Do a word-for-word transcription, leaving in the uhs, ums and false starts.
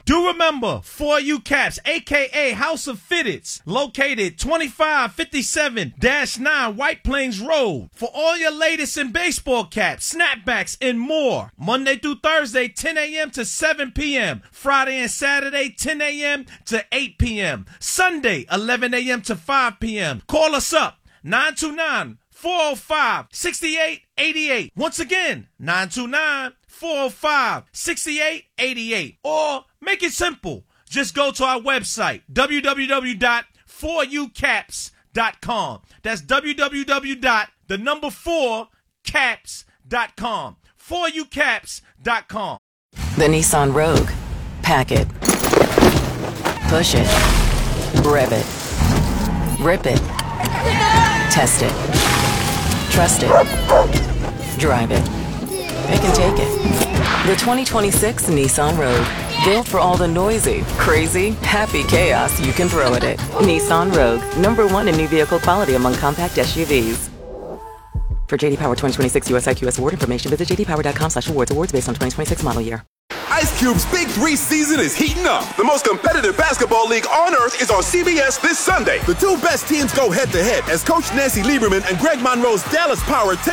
Do remember, For You Caps, a k a. House of Fitteds, located twenty-five fifty-seven dash nine White Plains Road. For all your latest in baseball caps, snapbacks, and more. Monday through Thursday, ten a.m. to seven p.m. Friday and Saturday, ten a.m. to eight p.m. Sunday, eleven a.m. to five p.m. Call us up, nine two nine, four oh five, six eight eight eight. Once again, nine two nine, four oh five, six eight eight eight. Or make it simple. Just go to our website, w w w dot for you caps dot com. That's w w w dot the number four caps dot com. for you caps dot com. The Nissan Rogue. Pack it. Push it. Rev it. Rip it. Test it. Trust it. Drive it. It can take it. The twenty twenty-six Nissan Rogue. Built for all the noisy, crazy, happy chaos you can throw at it. Nissan Rogue. Number one in new vehicle quality among compact S U Vs. For J D Power twenty twenty-six U S I Q S award information, visit j d power dot com slash awards. Awards based on twenty twenty-six model year. Ice Cube's Big Three season is heating up. The most competitive basketball league on earth is on C B S this Sunday. The two best teams go head-to-head as Coach Nancy Lieberman and Greg Monroe's Dallas Power take